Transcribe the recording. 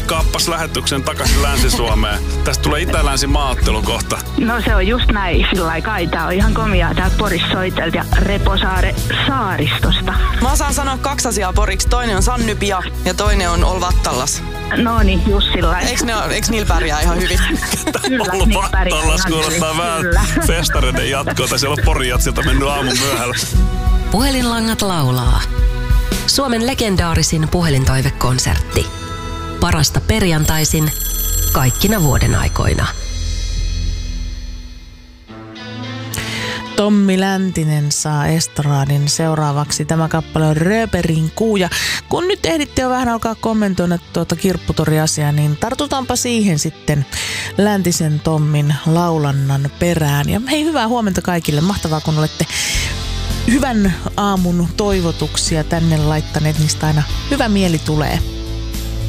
kaappas lähetyksen takaisin Länsi-Suomeen. Tästä tulee Itä-Länsi-maaottelu kohta. No se on just näin, sillä aikaa. Tää on ihan komiaa täältä Porissa soitelta ja Reposaare saaristosta. Mä osaan sanoa 2 asiaa poriksi. Toinen on Sannypia ja toinen on Olvattallas. No niin, just sillä Eiks niillä pärjää ihan hyvin? Kyllä, Olvattallas kuulostaa vähän festareiden jatkoa. Siellä on Porijatsilta mennyt aamun myöhällä. Puhelinlangat laulaa. Suomen legendaarisin puhelintoivekonsertti. Parasta perjantaisin kaikkina vuoden aikoina. Tommi Läntinen saa estradin seuraavaksi. Tämä kappale on Rööperin kuu. Ja kun nyt ehditte jo vähän alkaa kommentoida tuota kirpputoriasiaa, niin tartutaanpa siihen sitten Läntisen Tommin laulannan perään. Ja hei, hyvää huomenta kaikille. Mahtavaa, kun olette hyvän aamun toivotuksia tänne laittaneet. Niistä aina hyvä mieli tulee.